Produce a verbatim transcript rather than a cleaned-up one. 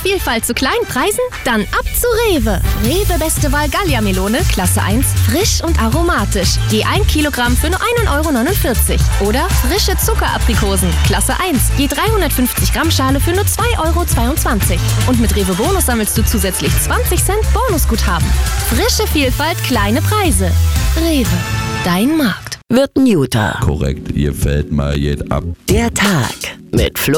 Vielfalt zu kleinen Preisen? Dann ab zu Rewe. Rewe Beste Wahl Gallia-Melone, Klasse eins, frisch und aromatisch. Je ein Kilogramm für nur ein Euro neunundvierzig. Oder frische Zuckeraprikosen, Klasse eins, je dreihundertfünfzig Gramm Schale für nur zwei Euro zweiundzwanzig. Und mit Rewe Bonus sammelst du zusätzlich zwanzig Cent Bonusguthaben. Frische Vielfalt, kleine Preise. Rewe, dein Markt. Wird Newter. Korrekt, ihr fällt mal jed ab. Der Tag mit Flo